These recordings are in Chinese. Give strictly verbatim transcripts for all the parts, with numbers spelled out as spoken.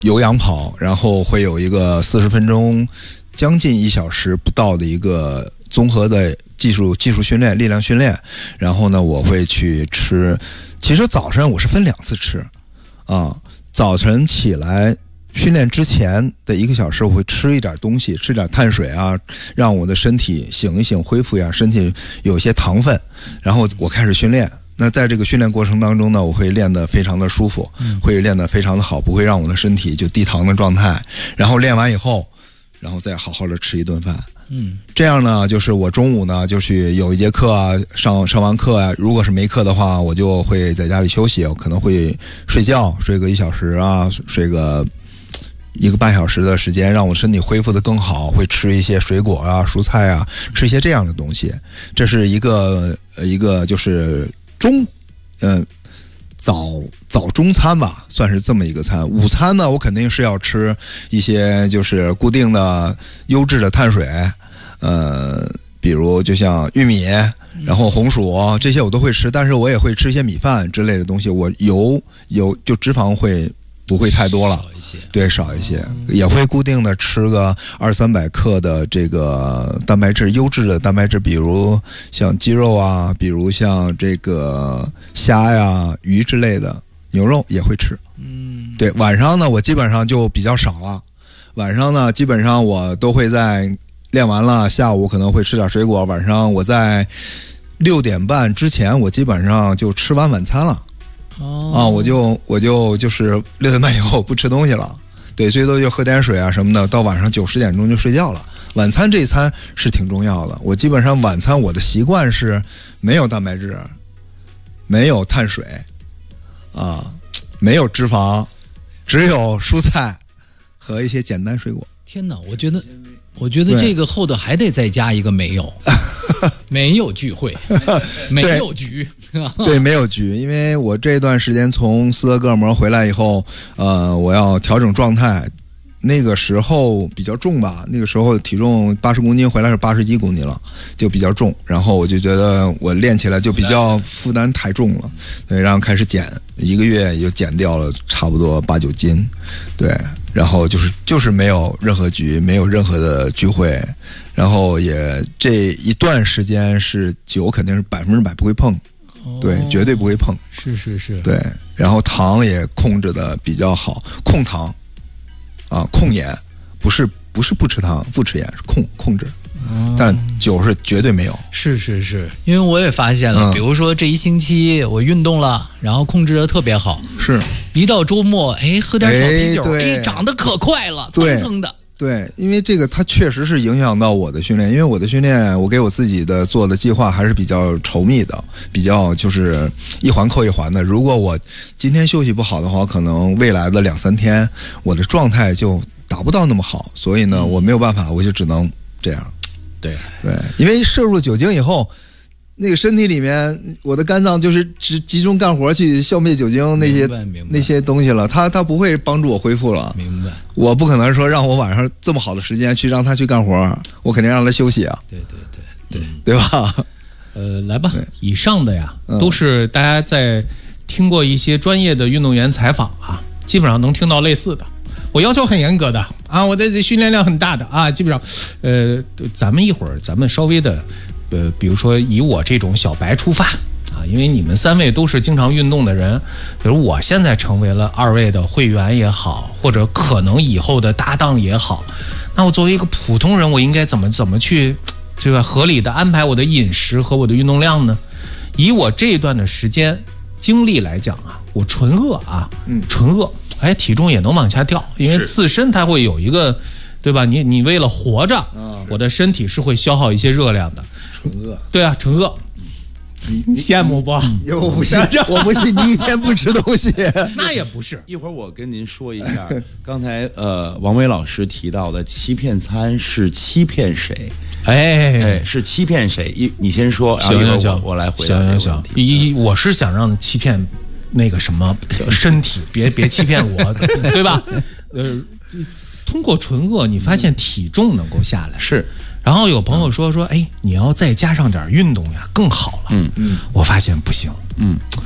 有氧跑，然后会有一个四十分钟，将近一小时不到的一个综合的技术技术训练、力量训练。然后呢，我会去吃。其实早晨我是分两次吃，啊，早晨起来训练之前的一个小时，我会吃一点东西，吃点碳水啊，让我的身体醒一醒，恢复一下身体有些糖分。然后我开始训练。那在这个训练过程当中呢，我会练得非常的舒服，会练得非常的好，不会让我的身体就低糖的状态。然后练完以后，然后再好好的吃一顿饭。嗯，这样呢，就是我中午呢，就是有一节课啊，上上完课啊，如果是没课的话，我就会在家里休息，我可能会睡觉，睡个一小时啊，睡个一个半小时的时间，让我身体恢复得更好。会吃一些水果啊、蔬菜啊，吃一些这样的东西。这是一个呃一个就是中，嗯、呃，早早中餐吧，算是这么一个餐。午餐呢，我肯定是要吃一些就是固定的优质的碳水，呃，比如就像玉米，然后红薯这些我都会吃，但是我也会吃一些米饭之类的东西。我油油就脂肪会不会太多了，少一些，对，少一些，嗯、也会固定的吃个二三百克的这个蛋白质，优质的蛋白质，比如像鸡肉啊，比如像这个虾呀、鱼之类的，牛肉也会吃。嗯，对，晚上呢，我基本上就比较少了。晚上呢，基本上我都会在练完了，下午可能会吃点水果，晚上我在六点半之前，我基本上就吃完晚餐了。哦，啊，我就我就就是六点半以后不吃东西了，对，最多就喝点水啊什么的，到晚上九十点钟就睡觉了。晚餐这一餐是挺重要的，我基本上晚餐我的习惯是没有蛋白质，没有碳水，啊，没有脂肪，只有蔬菜和一些简单水果。 天哪，我觉得我觉得这个后头还得再加一个没有没有聚会没有局对，没有局。因为我这段时间从斯德哥尔摩回来以后，呃，我要调整状态，那个时候比较重吧，那个时候体重八十公斤，回来是八十一公斤了，就比较重。然后我就觉得我练起来就比较负担太重了，对，然后开始减，一个月也就减掉了差不多八九斤，对。然后就是就是没有任何局，没有任何的聚会，然后也这一段时间是酒肯定是百分之百不会碰，对，哦、绝对不会碰， 是是是， 对。然后糖也控制的比较好，控糖，啊，控盐，不是不是不吃糖不吃盐，是控控制。但酒是绝对没有。 是是是，因为我也发现了，嗯、比如说这一星期我运动了，然后控制的特别好， 是一到周末，哎，喝点小啤酒，哎，哎长得可快了，蹭蹭的。 对，因为这个它确实是影响到我的训练，因为我的训练，我给我自己的做的计划还是比较稠密的，比较就是一环扣一环的。如果我今天休息不好的话，可能未来的两三天我的状态就达不到那么好，所以呢，我没有办法，我就只能这样。 对对，因为摄入酒精以后，那个身体里面我的肝脏就是只集中干活去消灭酒精那些那些东西了，它它不会帮助我恢复了。 明白。 我不可能说让我晚上这么好的时间去让他去干活，我肯定让他休息啊。 对对对对， 对吧？ 呃，来吧，以上的呀、嗯、都是大家在听过一些专业的运动员采访啊，基本上能听到类似的。我要求很严格的啊，我的训练量很大的啊，基本上，呃，咱们一会儿咱们稍微的，呃，比如说以我这种小白出发啊，因为你们三位都是经常运动的人，比如我现在成为了二位的会员也好，或者可能以后的搭档也好，那我作为一个普通人，我应该怎么怎么去这个合理的安排我的饮食和我的运动量呢？以我这一段的时间经历来讲啊，我纯饿啊，嗯，纯饿。哎，体重也能往下掉，因为自身它会有一个，对吧？你你为了活着，嗯、我的身体是会消耗一些热量的。 纯饿， 对啊，纯饿。你你羡慕不？ 我不信，我不信你一天不吃东西。 那也不是。 一会儿我跟您说一下，刚才呃王伟老师提到的欺骗餐是欺骗谁？ 哎哎，是欺骗谁？一你先说，然后一会儿我我来回答这个问题。 一我是想让欺骗。那个什么身体，别别欺骗我，对吧？呃，通过纯饿，你发现体重能够下来， 是。 然后有朋友说说，哎，你要再加上点运动呀，更好了。嗯嗯，我发现不行。嗯，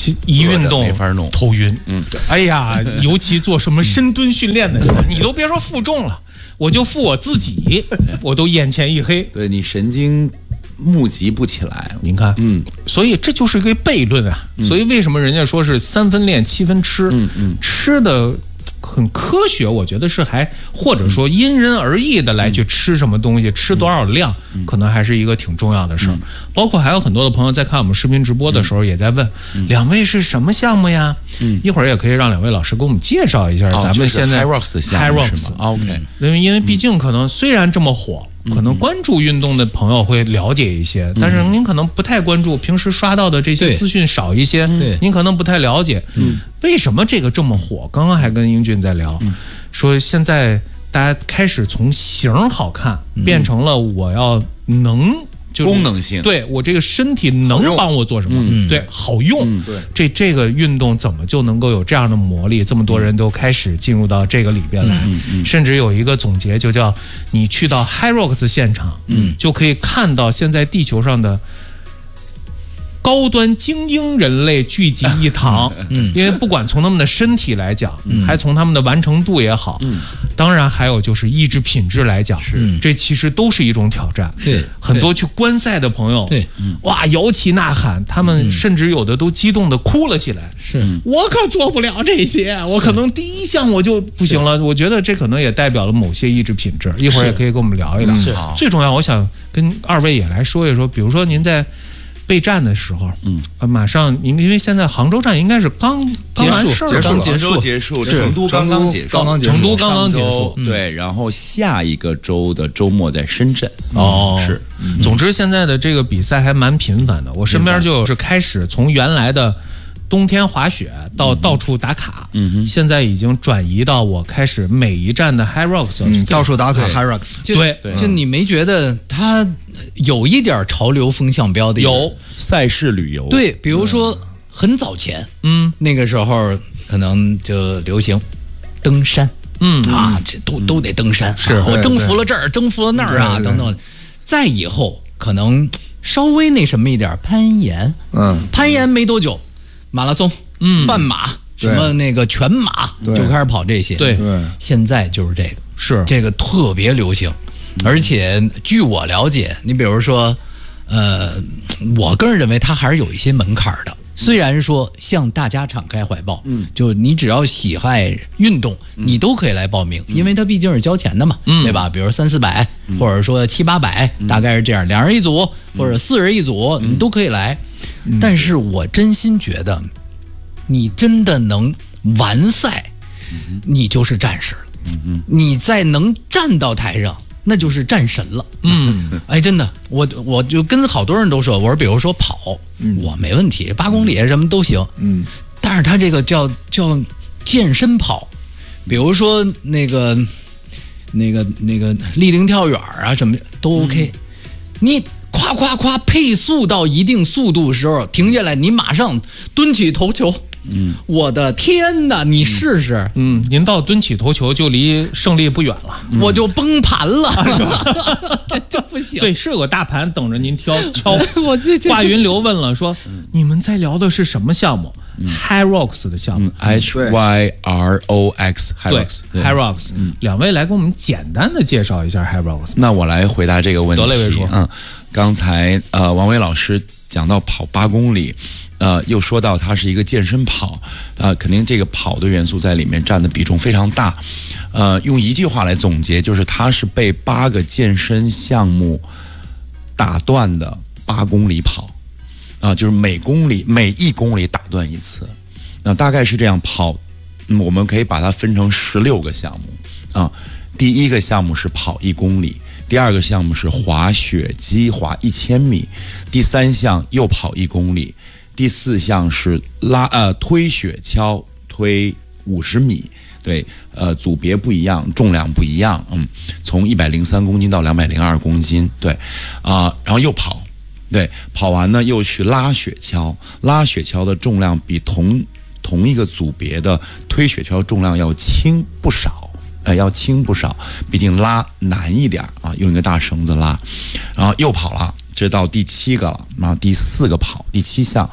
一运动没法弄， 头晕。嗯，哎呀，尤其做什么深蹲训练的时候，你都别说负重了，我就负我自己，我都眼前一黑。 对你神经募集不起来。 您看，嗯，所以这就是一个悖论啊。嗯、所以为什么人家说是三分练七分吃？嗯嗯，吃的很科学，我觉得是还或者说因人而异的来去吃什么东西，嗯、吃多少量，嗯、可能还是一个挺重要的事儿。嗯、包括还有很多的朋友在看我们视频直播的时候，也在问、嗯、两位是什么项目呀？嗯，一会儿也可以让两位老师给我们介绍一下、哦、咱们现在 HYROX 的项目是吗 ？OK，、嗯、 因为因为毕竟可能虽然这么火。可能关注运动的朋友会了解一些，嗯、但是您可能不太关注，平时刷到的这些资讯少一些，您可能不太了解。嗯，为什么这个这么火？刚刚还跟英俊在聊，嗯、说现在大家开始从型好看、嗯、变成了我要能。就是、 功能性， 对我这个身体能帮我做什么？嗯、对，好用。嗯、对，这这个运动怎么就能够有这样的魔力？这么多人都开始进入到这个里边来，嗯嗯、甚至有一个总结，就叫你去到 HYROX 现场，嗯，就可以看到现在地球上的高端精英人类聚集一堂。嗯，因为不管从他们的身体来讲，嗯、还从他们的完成度也好，嗯、当然还有就是意志品质来讲，是这其实都是一种挑战。 对， 很多去观赛的朋友， 对， 哇，摇旗呐喊，他们甚至有的都激动的哭了起来。 是， 我可做不了这些，我可能第一项我就不行了。我觉得这可能也代表了某些意志品质。一会儿也可以跟我们聊一聊。是，最重要，我想跟二位也来说一说，比如说您在备战的时候，嗯，马上因为现在杭州站应该是刚刚完事儿， 刚结束， 结束，成都刚刚结束， 刚刚结束， 成都刚刚结束， 对，然后下一个周的周末在深圳。 哦，是，总之现在的这个比赛还蛮频繁的，我身边就是开始从原来的冬天滑雪到到处打卡，嗯，现在已经转移到我开始每一站的 HYROX， 嗯，到处打卡 HYROX， 对， 就你没觉得它有一点潮流风向标的？ 有赛事旅游， 对，比如说很早前，嗯，那个时候可能就流行登山，嗯啊，这都都得登山， 是我征服了这儿，征服了那儿啊，等等。再以后可能稍微那什么一点攀岩，嗯，攀岩没多久。马拉松，嗯，半马，什么那个全马，就开始跑这些。 对， 现在就是这个， 是这个特别流行，而且据我了解，你比如说，呃，我个人认为它还是有一些门槛的。虽然说向大家敞开怀抱，嗯，就你只要喜爱运动，你都可以来报名，因为它毕竟是交钱的嘛，嗯、对吧？比如三四百，或者说七八百，大概是这样，两人一组或者四人一组，你都可以来。但是我真心觉得，你真的能完赛，你就是战士了。你再能站到台上，那就是战神了。嗯，哎，真的，我我就跟好多人都说，我说，比如说跑，我没问题，八公里什么都行。嗯，但是他这个叫叫健身跑，比如说那个那个那个立定跳远啊，什么都 OK，、嗯、你。夸夸夸配速到一定速度的时候停下来，你马上蹲起头球。嗯，我的天哪，你试试。 嗯，您到蹲起头球就离胜利不远了， 嗯、我就崩盘了，是吧？这就不行。 对，是有个大盘等着您挑敲。 我这挂云流问了，说、嗯、你们在聊的是什么项目？嗯、HYROX 的项目、 嗯、，H Y R O X HYROX HYROX， 嗯，两位来给我们简单的介绍一下 HYROX。 那我来回答这个问题。 得嘞，说， 嗯，刚才呃王伟老师讲到跑八公里，呃，又说到它是一个健身跑，呃，肯定这个跑的元素在里面占的比重非常大。呃，用一句话来总结，就是它是被八个健身项目打断的八公里跑。啊，就是每公里每一公里打断一次，那大概是这样跑，嗯，我们可以把它分成十六个项目啊。第一个项目是跑一公里，第二个项目是滑雪机滑一千米，第三项又跑一公里，第四项是拉呃推雪橇推五十米，对，呃组别不一样，重量不一样，嗯，从一百零三公斤到两百零二公斤，对，啊、呃，然后又跑。对，跑完呢又去拉雪橇，拉雪橇的重量比同同一个组别的推雪橇重量要轻不少，呃，要轻不少，毕竟拉难一点啊，用一个大绳子拉，然后又跑了，这到第七个了，然后第四个跑，第七项，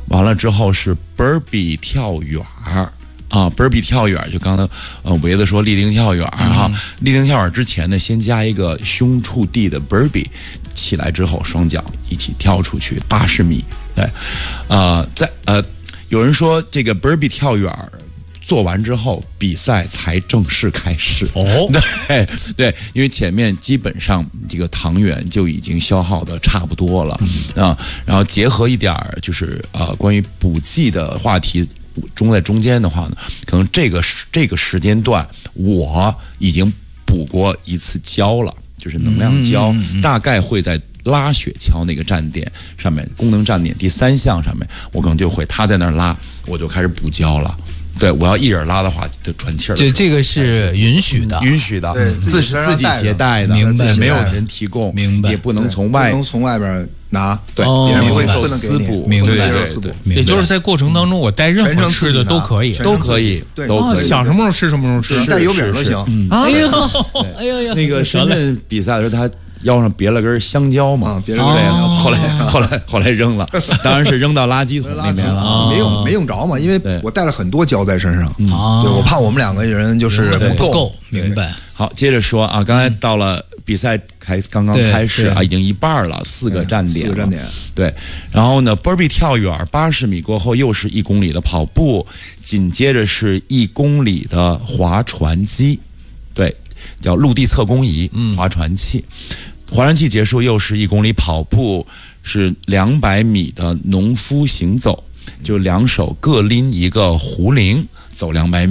完了之后是 Burpee 跳远儿。啊 ，Burpee 跳远就刚才呃维子说立定跳远哈、嗯，立定跳远之前呢，先加一个胸触地的 Burpee， 起来之后双脚一起跳出去八十米。对，呃，在呃有人说这个 Burpee 跳远做完之后，比赛才正式开始。 哦， 对对，因为前面基本上这个糖原就已经消耗的差不多了、嗯、啊，然后结合一点就是呃关于补剂的话题。中在中间的话呢，可能这个这个时间段我已经补过一次胶了，就是能量胶，嗯嗯嗯、大概会在拉雪橇那个站点上面，功能站点第三项上面，我可能就会他在那儿拉，我就开始补胶了。对，我要一人拉的话就喘气儿。 对，这个是允许的， 允许的， 对， 自自己携带的， 明白？ 没有人提供， 明白？ 也不能从外， 不能从外边拿， 对， 别人不会不能私补， 明白？ 对对对， 也就是在过程当中，我带任何吃的都可以， 都可以，都可以， 想什么时候吃什么时候吃， 带油饼都行。 哎呦，哎呦呦， 那个深圳比赛的时候，他腰上别了根香蕉嘛， 别了根， 后来后来后来扔了，当然是扔到垃圾桶里面了， 没用没用着嘛，因为我带了很多胶在身上，对我怕我们两个人就是不够， 明白？ 好，接着说啊，刚才到了比赛开刚刚开始啊，已经一半了，四个站点， 四个站点， 对。然后呢 ，Burpee 跳远八十米过后，又是一公里的跑步，紧接着是一公里的划船机，对，叫陆地测弓仪，划船器。划船器结束，又是一公里跑步，是两百米的农夫行走，就两手各拎一个壶铃，走两百米。